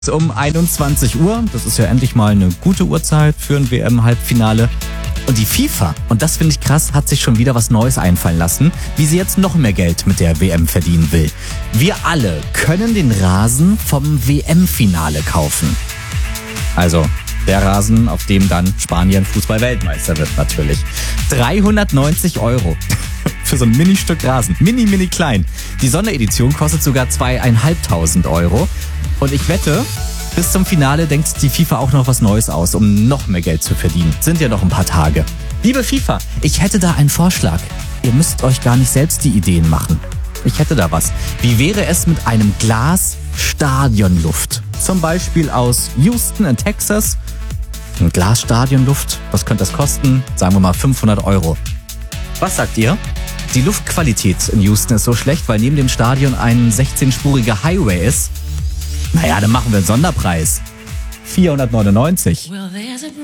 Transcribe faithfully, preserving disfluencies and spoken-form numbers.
Um einundzwanzig Uhr, das ist ja endlich mal eine gute Uhrzeit für ein W M-Halbfinale. Und die FIFA, und das finde ich krass, hat sich schon wieder was Neues einfallen lassen, wie sie jetzt noch mehr Geld mit der W M verdienen will. Wir alle können den Rasen vom W M-Finale kaufen. Also der Rasen, auf dem dann Spanien Fußball-Weltmeister wird natürlich. dreihundertneunzig Euro für so ein Mini-Stück Rasen. Mini, mini klein. Die Sonderedition kostet sogar zweitausendfünfhundert Euro. Und ich wette, bis zum Finale denkt die FIFA auch noch was Neues aus, um noch mehr Geld zu verdienen. Sind ja noch ein paar Tage. Liebe FIFA, ich hätte da einen Vorschlag. Ihr müsst euch gar nicht selbst die Ideen machen. Ich hätte da was. Wie wäre es mit einem Glas Stadionluft? Zum Beispiel aus Houston in Texas. Ein Glas Stadionluft, was könnte das kosten? Sagen wir mal fünfhundert Euro. Was sagt ihr? Die Luftqualität in Houston ist so schlecht, weil neben dem Stadion ein sechzehnspuriger Highway ist. Naja, dann machen wir einen Sonderpreis. vierhundertneunundneunzig.